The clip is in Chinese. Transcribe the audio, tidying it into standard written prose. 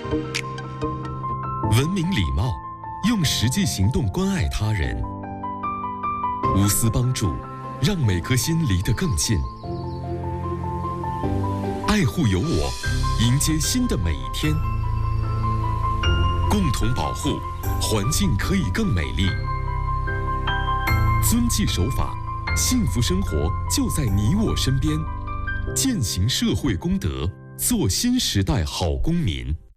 文明礼貌，用实际行动关爱他人，无私帮助，让每颗心离得更近。爱护有我，迎接新的每一天。共同保护，环境可以更美丽。遵纪守法，幸福生活就在你我身边。践行社会公德，做新时代好公民。